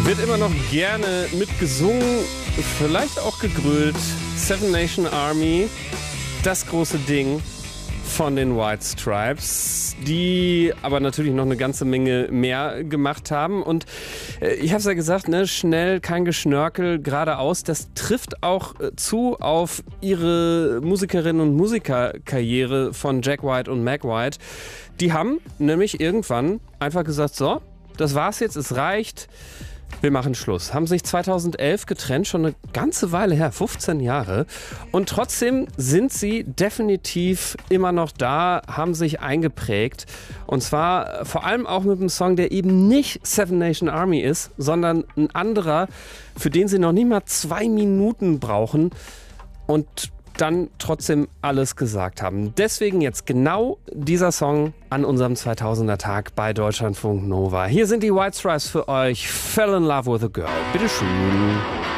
Wird immer noch gerne mitgesungen, vielleicht auch gegrölt. Seven Nation Army, das große Ding von den White Stripes, die aber natürlich noch eine ganze Menge mehr gemacht haben. Und ich habe es ja gesagt, ne, schnell, kein Geschnörkel, geradeaus. Das trifft auch zu auf ihre Musikerinnen und Musikerkarriere von Jack White und Meg White. Die haben nämlich irgendwann einfach gesagt, so, das war's jetzt, es reicht. Wir machen Schluss. Haben sich 2011 getrennt, schon eine ganze Weile her, 15 Jahre. Und trotzdem sind sie definitiv immer noch da, haben sich eingeprägt. Und zwar vor allem auch mit einem Song, der eben nicht Seven Nation Army ist, sondern ein anderer, für den sie noch nicht mal 2 Minuten brauchen und dann trotzdem alles gesagt haben. Deswegen jetzt genau dieser Song an unserem 2000er Tag bei Deutschlandfunk Nova. Hier sind die White Stripes für euch. Fell in Love with a Girl. Bitteschön.